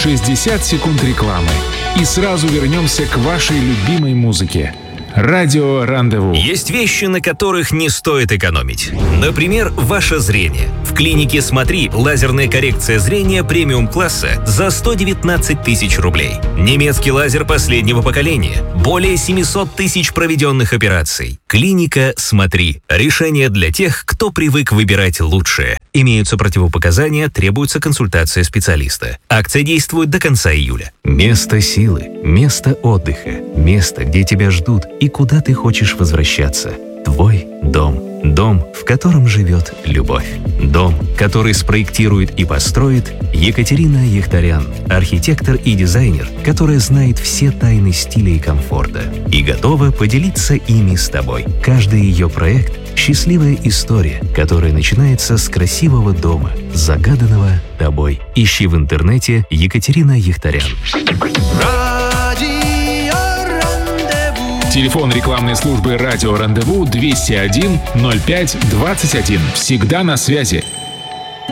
60 секунд рекламы. И сразу вернемся к вашей любимой музыке. Радио Рандеву. Есть вещи, на которых не стоит экономить. Например, ваше зрение. В клинике «Смотри» лазерная коррекция зрения премиум-класса за 119 тысяч рублей. Немецкий лазер последнего поколения. Более 700 тысяч проведенных операций. Клиника «Смотри». Решение для тех, кто привык выбирать лучшее. Имеются противопоказания, требуется консультация специалиста. Акция действует до конца июля. Место силы, место отдыха, место, где тебя ждут и куда ты хочешь возвращаться. Твой дом. Дом, в котором живет любовь. Дом, который спроектирует и построит Екатерина Яхтарян, архитектор и дизайнер, которая знает все тайны стиля и комфорта и готова поделиться ими с тобой. Каждый ее проект – счастливая история, которая начинается с красивого дома, загаданного тобой. Ищи в интернете Екатерина Яхтарян. Телефон рекламной службы «Радио Рандеву» 201 05 21. Всегда на связи.